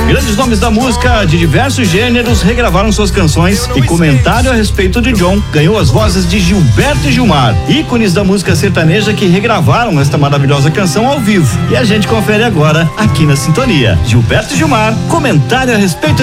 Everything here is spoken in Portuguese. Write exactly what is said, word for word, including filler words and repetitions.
Grandes nomes da música de diversos gêneros regravaram suas canções e comentário a respeito de John ganhou as vozes de Gilberto e Gilmar, ícones da música sertaneja que regravaram esta maravilhosa canção ao vivo. E a gente confere agora aqui na Sintonia. Gilberto e Gilmar, comentário a respeito